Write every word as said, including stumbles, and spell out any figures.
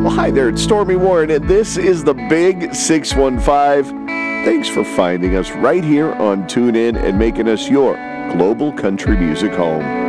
Well, hi there, it's Stormy Warren, and this is the Big six one five. Thanks for finding us right here on TuneIn and making us your global country music home.